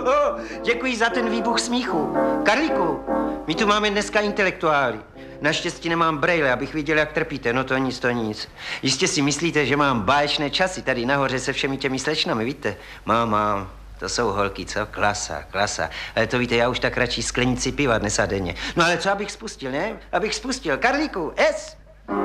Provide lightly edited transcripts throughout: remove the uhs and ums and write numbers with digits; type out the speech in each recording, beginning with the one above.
Děkuji za ten výbuch smíchu. Karlíku, my tu máme dneska intelektuály. Naštěstí nemám brejle, abych viděl, jak trpíte. No to nic, to nic. Jistě si myslíte, že mám báječné časy tady nahoře se všemi těmi slečnami, víte? Mám. To jsou holky, co? Klasa. Ale to víte, já už tak radši sklenici piva dnes a denně. No ale co abych spustil, ne? Abych spustil. Karlíku, S!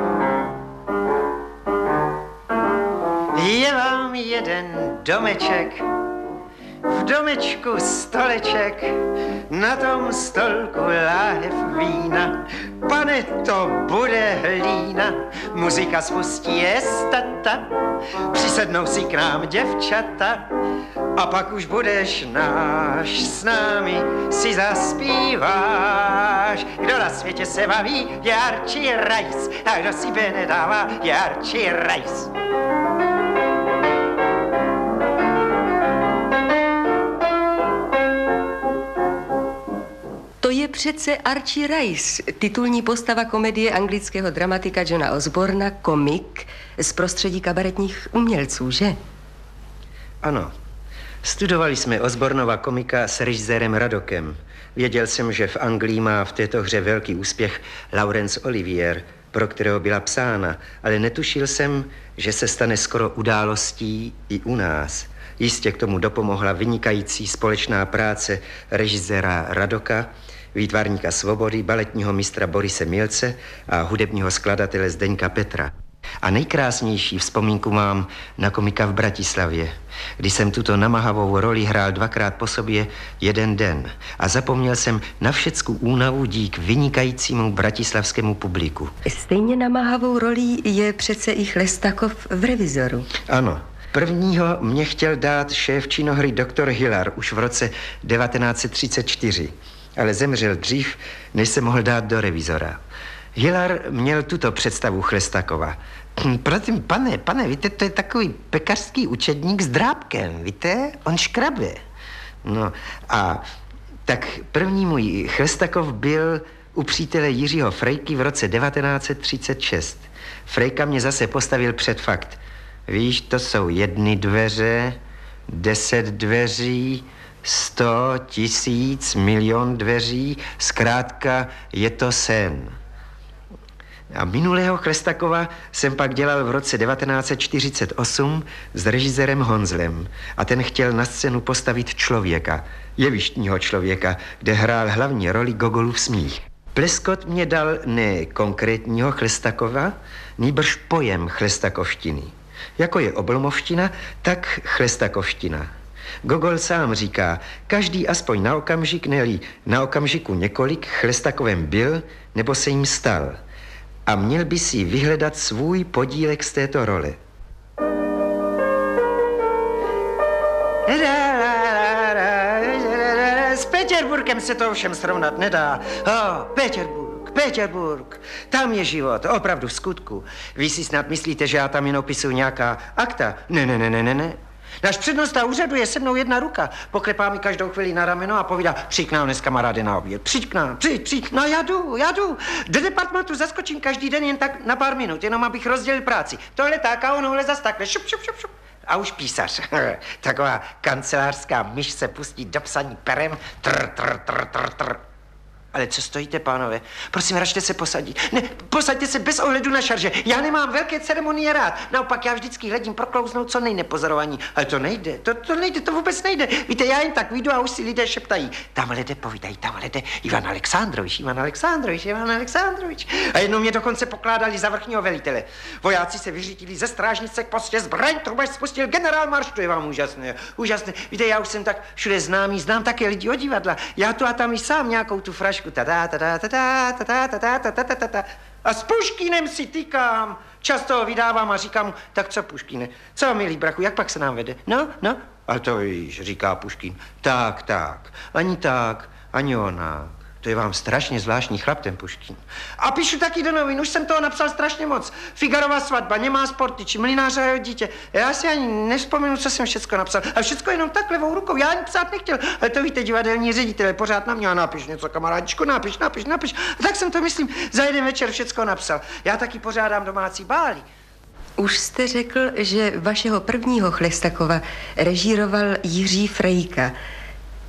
Je vám jeden domeček, v domečku stoleček, na tom stolku láhev vína. Pane, to bude hlína, muzika spustí estata, přisednou si k nám děvčata a pak už budeš náš, s námi si zaspíváš. Kdo na světě se baví, je Archie Rice, a kdo si nedává, je Archie Rice. To je přece Archie Rice, titulní postava komedie anglického dramatika Johna Osborna, komik z prostředí kabaretních umělců, že? Ano. Studovali jsme Osbornova komika s režisérem Radokem. Věděl jsem, že v Anglii má v této hře velký úspěch Laurence Olivier, pro kterého byla psána, ale netušil jsem, že se stane skoro událostí i u nás. Jistě k tomu dopomohla vynikající společná práce režiséra Radoka, výtvarníka Svobody, baletního mistra Borise Milce a hudebního skladatele Zdeňka Petra. A nejkrásnější vzpomínku mám na komika v Bratislavě, kdy jsem tuto namáhavou roli hrál dvakrát po sobě jeden den a zapomněl jsem na všecku únavu dík vynikajícímu bratislavskému publiku. Stejně namáhavou rolí je přece i Chlestakov v Revizoru. Ano. Prvního mě chtěl dát šéf činohry doktor Hillar už v roce 1934, ale zemřel dřív, než se mohl dát do Revizora. Hillar měl tuto představu Chlestakova. Prosím, pane, víte, to je takový pekařský učedník s drápkem, víte? On škrabe. No a tak první můj Chlestakov byl u přítele Jiřího Frejky v roce 1936. Frejka mě zase postavil před fakt. Víš, to jsou 1 dveře, 10 dveří, 100 000, 1 000 000 dveří, zkrátka je to sen. A minulého Chlestakova jsem pak dělal v roce 1948 s režisérem Honzlem a ten chtěl na scénu postavit člověka, jevištního člověka, kde hrál hlavní roli Gogolův smích. Pleskot mě dal ne konkrétního Chlestakova, nýbrž pojem chlestakovštiny. Jako je oblomovština, tak chlestakovština. Gogol sám říká, každý aspoň na okamžik, ne-li na okamžiku několik, Chlestakovem byl nebo se jim stal. A měl by si vyhledat svůj podílek z této role. S Petěrburkem se to ovšem srovnat nedá. Petěrburg, tam je život, opravdu v skutku. Vy si snad myslíte, že já tam jen opisuju nějaká akta? Ne. Náš přednosta úřadu je se mnou jedna ruka. Poklepá mi každou chvíli na rameno a povídá, přijď k nám dneska, kamaráde, na oběd. Přijď k nám, přijď. No já jdu. Do departmentu zaskočím každý den jen tak na pár minut, jenom abych rozdělil práci. Tohle tak a onohle zas takhle, šup. A už písař. Taková kancelářská myš se pustí do psaní perem. Trr. Ale co stojíte, pánové? Prosím, račte se posadit. Ne, posaďte se bez ohledu na šarže. Já nemám velké ceremonie rád. Naopak, já vždycky hledím proklouznout co nejnepozorovaní. Ale to nejde, to nejde, to vůbec nejde. Víte, já jen tak vyjdu a už si lidé šeptají. Tamhle jde, povídají, tamhle jde Ivan Alexandrovič. A jednou mě dokonce pokládali za vrchního velitele. Vojáci se vyřítili ze strážnice k postě, zbraň trubač spustil generál marš. To je vám úžasné. Víte, já už jsem tak všude známý, znám také lidi od divadla. Já tu a tam i sám nějakou tu frašku. A s Puškinem si tykám. Často ho vydávám a říkám mu, tak co, Puškine, co, milý brachu, jak pak se nám vede? No. Ale to víš, říká Puškin. Tak. Ani tak, ani onak. To je vám strašně zvláštní chlap, ten Puškin. A píšu taky do novin, už jsem toho napsal strašně moc. Figarova svatba, nemá sporty, či mlynáře a jeho dítě. Já si ani nevzpomenu, co jsem všecko napsal. A všecko jenom tak levou rukou, já ani psát nechtěl. Ale to víte, divadelní ředitele pořád na mě a napiš něco, kamarádičku, napiš. A tak jsem to, myslím, za jeden večer všecko napsal. Já taky pořádám domácí bály. Už jste řekl, že vašeho prvního Chlestakova režíroval Jiří Frejka.